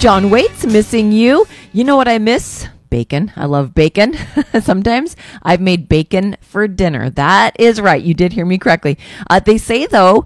John Waits, Missing You. You know what I miss? Bacon. I love bacon. Sometimes I've made bacon for dinner. That is right. You did hear me correctly. They say, though,